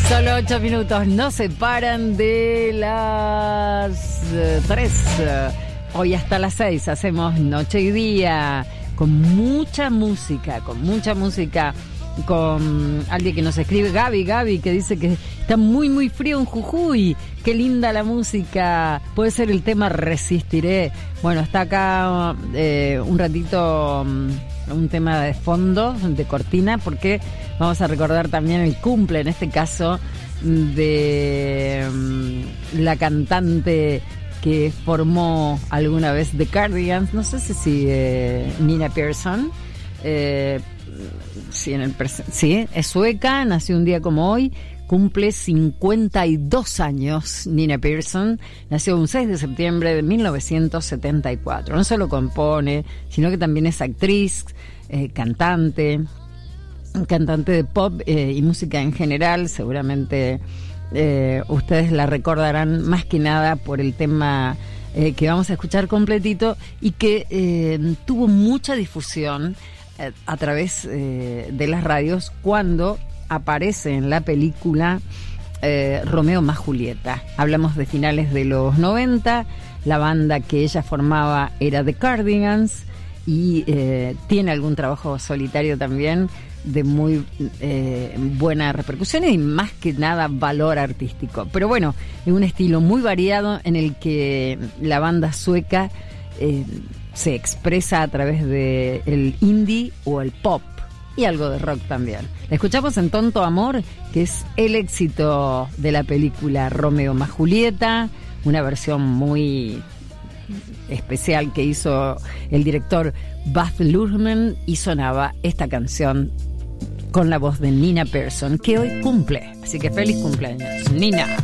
Solo 8 minutos nos separan de las 3. Hoy hasta las 6 hacemos Noche y Día con mucha música, con alguien que nos escribe, Gaby, que dice que está muy frío en Jujuy. Qué linda la música. Puede ser el tema Resistiré. Bueno, está acá un ratito un tema de fondo, de cortina, porque vamos a recordar también el cumple, en este caso, de la cantante que formó alguna vez The Cardigans, no sé si Nina Persson. Sí, es sueca, nació un día como hoy, cumple 52 años. Nina Persson nació un 6 de septiembre de 1974. No solo compone, sino que también es actriz, cantante de pop y música en general. Seguramente ustedes la recordarán más que nada por el tema que vamos a escuchar completito y que tuvo mucha difusión a través de las radios cuando aparece en la película Romeo más Julieta. Hablamos de finales de los 90, la banda que ella formaba era The Cardigans y tiene algún trabajo solitario también de muy buena repercusión y más que nada valor artístico. Pero bueno, es un estilo muy variado en el que la banda sueca se expresa a través de el indie o el pop y algo de rock también. La escuchamos en Tonto Amor, que es el éxito de la película Romeo más Julieta, una versión muy especial que hizo el director Baz Luhrmann, y sonaba esta canción con la voz de Nina Persson, que hoy cumple. Así que feliz cumpleaños, Nina.